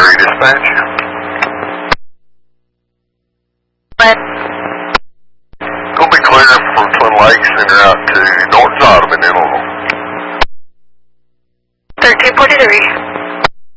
dispatch. What? Gonna be clearing from Twin Lakes and out to North Sodom in Illinois. 1343.